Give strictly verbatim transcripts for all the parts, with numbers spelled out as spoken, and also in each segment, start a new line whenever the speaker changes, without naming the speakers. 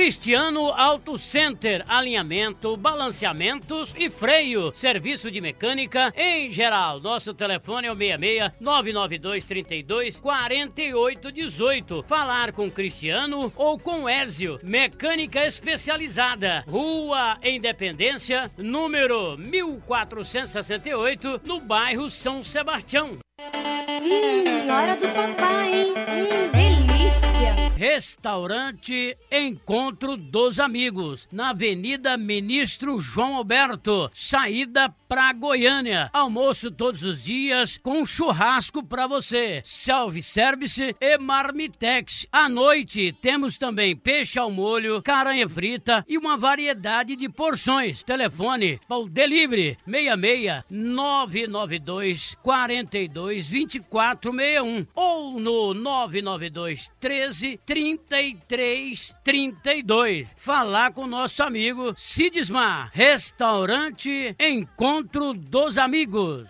Cristiano Auto Center, alinhamento, balanceamentos e freio, serviço de mecânica em geral. Nosso telefone é o seis seis nove nove dois três dois quatro oito um oito. Falar com Cristiano ou com Ézio, mecânica especializada. Rua Independência, número mil quatrocentos e sessenta e oito, no bairro São Sebastião.
Hum, hora do papai, hein? Hum, delícia!
Restaurante Encontro dos Amigos, na Avenida Ministro João Alberto, saída pra Goiânia. Almoço todos os dias com churrasco pra você. Self-service e marmitex. À noite temos também peixe ao molho, caranha frita e uma variedade de porções. Telefone para o delivery seis seis nove nove dois quatro dois dois quatro seis um ou no nove nove dois treze trinta e três trinta e dois. Falar com nosso amigo Sidismar. Restaurante Encontro dos Amigos.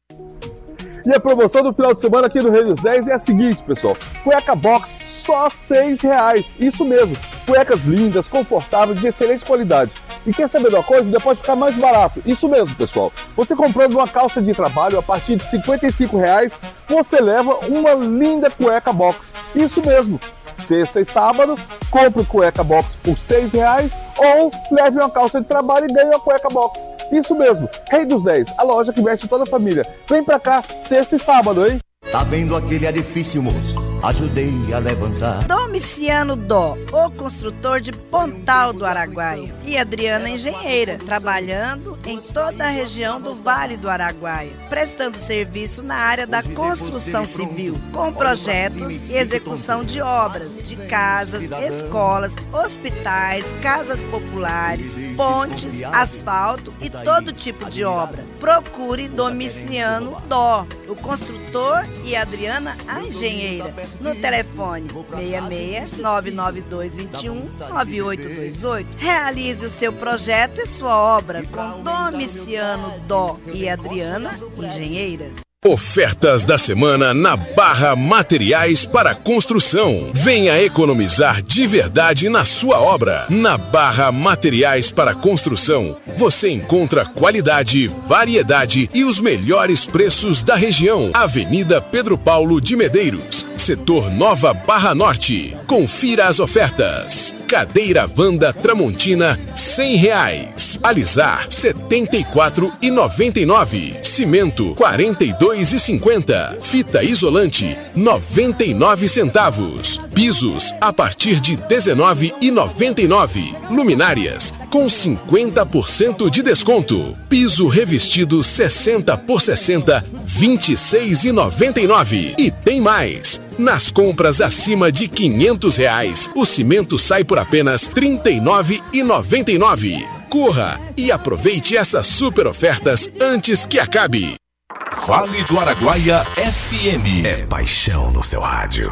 E a promoção do final de semana aqui no Rei dos dez é a seguinte, pessoal. Cueca box só seis reais. Isso mesmo. Cuecas lindas, confortáveis, de excelente qualidade. E quer saber de uma coisa? Ainda pode ficar mais barato. Isso mesmo, pessoal. Você comprando uma calça de trabalho a partir de cinquenta e cinco reais, você leva uma linda cueca box. Isso mesmo. Sexta e sábado, compre cueca box por seis reais ou leve uma calça de trabalho e ganhe uma cueca box. Isso mesmo, Rei dos dez, a loja que veste toda a família. Vem pra cá, sexta e sábado, hein?
Tá vendo aquele edifício, moço? Ajudei a levantar.
Domiciano Dó, o construtor de Pontal do Araguaia. E Adriana Engenheira, trabalhando em toda a região do Vale do Araguaia, prestando serviço na área da construção civil, com projetos e execução de obras, de casas, escolas, hospitais, casas populares, pontes, asfalto e todo tipo de obra. Procure Domiciano Dó, o construtor, e Adriana a Engenheira, no telefone seis seis nove nove dois dois um nove oito dois oito. Realize o seu projeto e sua obra com Domiciano Dó e Adriana Engenheira.
Ofertas da semana na Barra Materiais para Construção. Venha economizar de verdade na sua obra. Na Barra Materiais para Construção, você encontra qualidade, variedade e os melhores preços da região. Avenida Pedro Paulo de Medeiros, setor Nova Barra Norte. Confira as ofertas. Cadeira Wanda Tramontina, cem reais. Alisar, setenta e quatro reais e noventa e nove centavos. Cimento, quarenta e dois reais e cinquenta centavos. Fita isolante, noventa e nove centavos. Pisos, a partir de dezenove reais e noventa e nove centavos. Luminárias, com cinquenta por cento de desconto. Piso revestido sessenta por sessenta, vinte e seis reais e noventa e nove centavos. E tem mais! Nas compras acima de quinhentos reais, o cimento sai por apenas trinta e nove reais e noventa e nove centavos. Corra e aproveite essas super ofertas antes que acabe.
Vale do Araguaia F M. É paixão no seu rádio.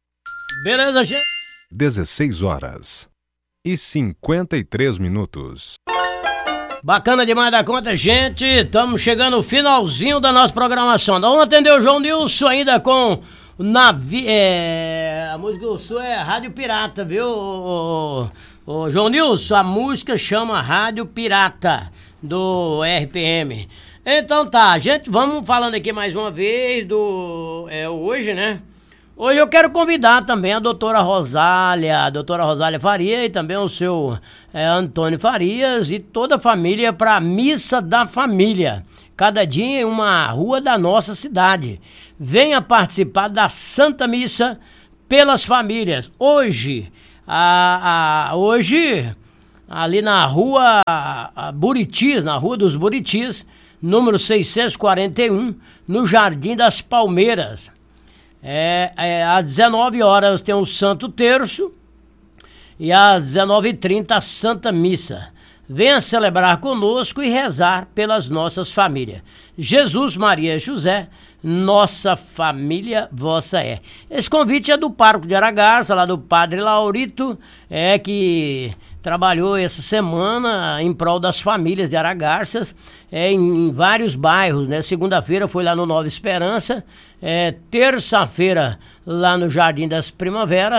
Beleza, gente?
dezesseis horas e cinquenta e três minutos.
Bacana demais da conta, gente. Estamos chegando no finalzinho da nossa programação. Vamos atender o João Nilson ainda com navi... É... a música do Sul é Rádio Pirata, viu? O, o, o João Nilson, a música chama Rádio Pirata do R P M. Então tá, gente, vamos falando aqui mais uma vez do é, hoje, né? Hoje eu quero convidar também a doutora Rosália, a doutora Rosália Faria e também o seu é, Antônio Farias e toda a família para a Missa da Família. Cada dia em uma rua da nossa cidade. Venha participar da Santa Missa pelas famílias. Hoje, a, a, hoje ali na rua a Buritis, na Rua dos Buritis, número seiscentos e quarenta e um, no Jardim das Palmeiras. É, é, às dezenove horas tem o Santo Terço e às dezenove e trinta a Santa Missa. Venha celebrar conosco e rezar pelas nossas famílias. Jesus, Maria e José, nossa família vossa é. Esse convite é do Parco de Aragarça, lá do Padre Laurito, é que trabalhou essa semana em prol das famílias de Aragarças, é, em, em vários bairros, né? Segunda-feira foi lá no Nova Esperança, é, terça-feira lá no Jardim das Primavera,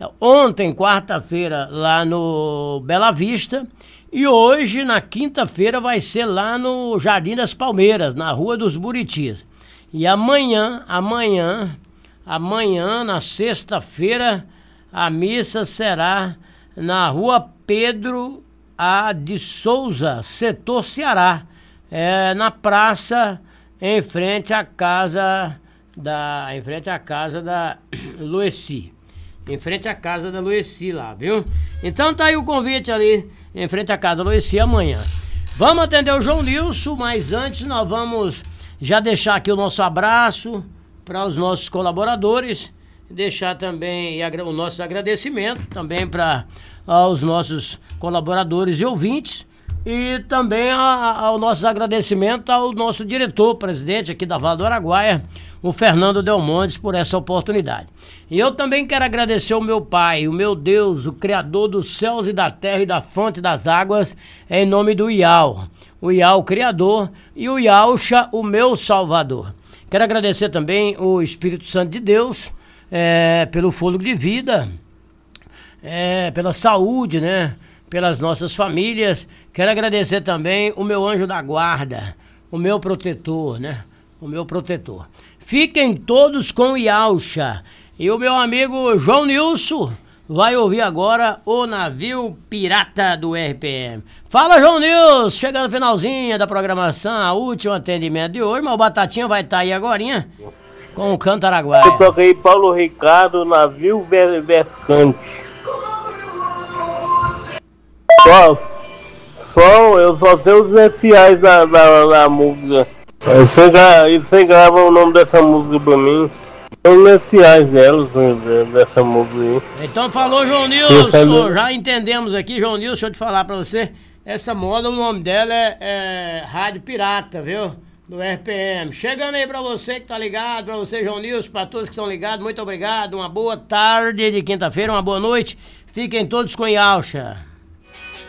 Ontem, quarta-feira, lá no Bela Vista. E hoje, na quinta-feira, vai ser lá no Jardim das Palmeiras, na Rua dos Buritis. E amanhã, amanhã, amanhã, na sexta-feira, a missa será na Rua Pedro A. de Souza, setor Ceará, é, na praça, em frente à casa da, em frente à casa da Lueci. Em frente à casa da Lueci lá, viu? Então tá aí o convite ali, em frente à casa da Lueci amanhã. Vamos atender o João Nilson, mas antes nós vamos já deixar aqui o nosso abraço para os nossos colaboradores, deixar também o nosso agradecimento também para os nossos colaboradores e ouvintes, e também ao nosso agradecimento ao nosso diretor, presidente aqui da Vale do Araguaia, o Fernando Delmontes, por essa oportunidade. E eu também quero agradecer o meu Pai, o meu Deus, o Criador dos céus e da terra e da fonte das águas, em nome do Iau, o Iau, o Criador, e o Iauxa, o meu Salvador. Quero agradecer também o Espírito Santo de Deus, é, pelo fôlego de vida, é, pela saúde, né? Pelas nossas famílias. Quero agradecer também o meu anjo da guarda, o meu protetor, né? O meu protetor. Fiquem todos com o Iauxa. E o meu amigo João Nilson vai ouvir agora o Navio Pirata do R P M. Fala, João Nilson! Chegando no finalzinho da programação, o último atendimento de hoje, mas o Batatinha vai estar aí agorinha com o Canto Araguaia.
Eu toquei Paulo Ricardo, Navio Vescante. Só, só, eu só sei os iniciais da, da, da música. E você grava o nome dessa música pra mim. São iniciais delas, dessa música aí.
Então falou, João Nilson. Já entendemos aqui, João Nilson, deixa eu te falar pra você. Essa moda, o nome dela é, é Rádio Pirata, viu? Do R P M. Chegando aí pra você que tá ligado, pra você, João Nilson, pra todos que estão ligados, muito obrigado. Uma boa tarde de quinta-feira, uma boa noite. Fiquem todos com Iauxa.